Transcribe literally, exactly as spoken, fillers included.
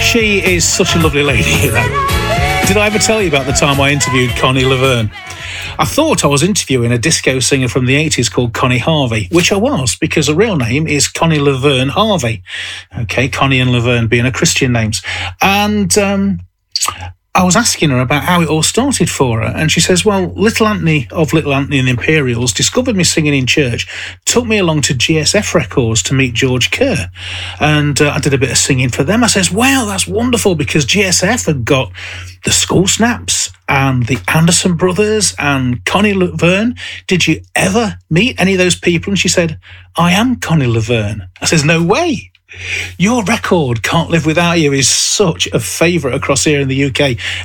She is such a lovely lady, you know. Did I ever tell you about the time I interviewed Connie Laverne? I thought I was interviewing a disco singer from the eighties called Connie Harvey, which I was, because her real name is Connie Laverne Harvey. Okay, Connie and Laverne being her Christian names. And um, I was asking her about how it all started for her, and she says, well, Little Anthony of Little Anthony and the Imperials discovered me singing in church, took me along to G S F Records to meet George Kerr, and uh, I did a bit of singing for them. I says, wow, that's wonderful, because G S F had got the School Snaps and the Anderson Brothers and Connie Laverne. Did you ever meet any of those people? And she said, I am Connie Laverne. I says, no way. Your record, Can't Live Without You, is such a favourite across here in the U K.